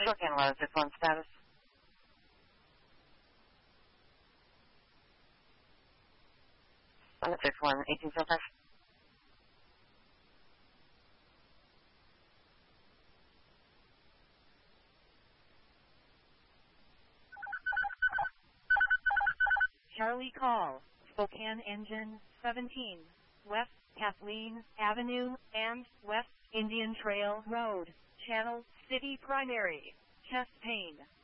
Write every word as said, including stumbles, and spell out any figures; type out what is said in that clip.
Spokane eleven six one status. eleven six one, eighteen seven five. Charlie call, Spokane Engine seventeen, West Kathleen Avenue and West Indian Trail Road, Channel City Primary, chest pain.